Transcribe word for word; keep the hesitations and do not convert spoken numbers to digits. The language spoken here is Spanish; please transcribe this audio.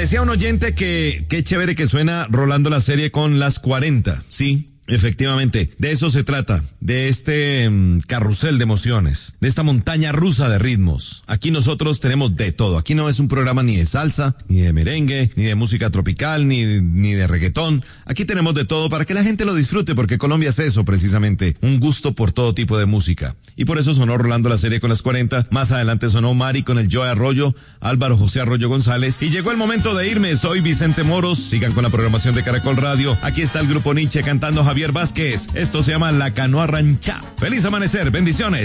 decía un oyente que qué chévere que suena rolando la serie con las cuarenta. Sí, efectivamente, de eso se trata, de este um, carrusel de emociones, de esta montaña rusa de ritmos. Aquí nosotros tenemos de todo. Aquí no es un programa ni de salsa, ni de merengue, ni de música tropical, ni, ni de reggaetón. Aquí tenemos de todo para que la gente lo disfrute, porque Colombia es eso precisamente, un gusto por todo tipo de música. Y por eso sonó rolando la serie con las cuarenta, más adelante sonó Mari con el Joe Arroyo, Álvaro José Arroyo González, y llegó el momento de irme. Soy Vicente Moros, sigan con la programación de Caracol Radio. Aquí está el grupo Nietzsche cantando Javier Vázquez. Esto se llama La Canoa Ranchá. Feliz amanecer, bendiciones.